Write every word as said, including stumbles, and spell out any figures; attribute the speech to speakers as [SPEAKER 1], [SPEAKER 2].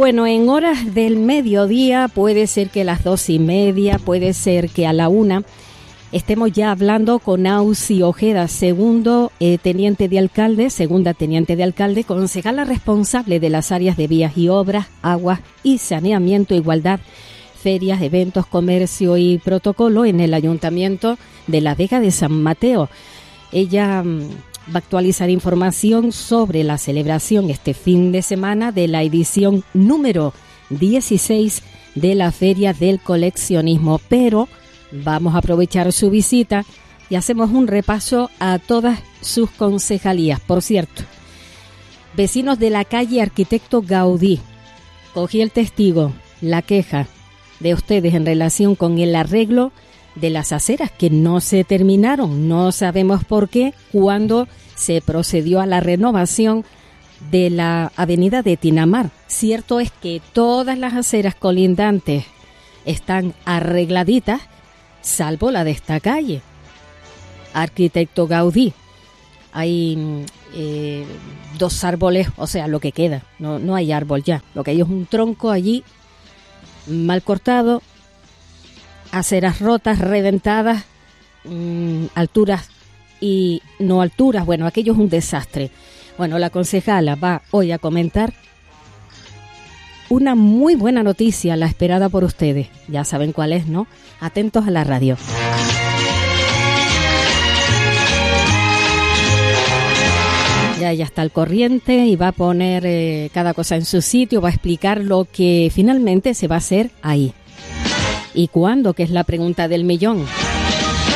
[SPEAKER 1] Bueno, en horas del mediodía, puede ser que a las dos y media, puede ser que a la una, estemos ya hablando con Ausi Ojeda, segundo eh, teniente de alcalde, segunda teniente de alcalde, concejala responsable de las áreas de vías y obras, aguas y saneamiento, igualdad, ferias, eventos, comercio y protocolo en el Ayuntamiento de La Vega de San Mateo. Ella mmm, va a actualizar información sobre la celebración este fin de semana de la edición número dieciséis de la Feria del Coleccionismo, pero vamos a aprovechar su visita y hacemos un repaso a todas sus concejalías. Por cierto, vecinos de la calle Arquitecto Gaudí, cogí el testigo, la queja de ustedes en relación con el arreglo de las aceras que no se terminaron. No sabemos por qué cuando se procedió a la renovación de la avenida de Tinamar. Cierto es que todas las aceras colindantes están arregladitas, salvo la de esta calle, Arquitecto Gaudí. Hay eh, dos árboles, o sea, lo que queda, no, no hay árbol ya. Lo que hay es un tronco allí mal cortado, aceras rotas, reventadas, mmm, alturas y no alturas. Bueno, aquello es un desastre. Bueno, la concejala va hoy a comentar una muy buena noticia, la esperada por ustedes. Ya saben cuál es, ¿no? Atentos a la radio. Ya, ya está al corriente y va a poner eh, cada cosa en su sitio, va a explicar lo que finalmente se va a hacer ahí. ¿Y cuándo? Que es la pregunta del millón.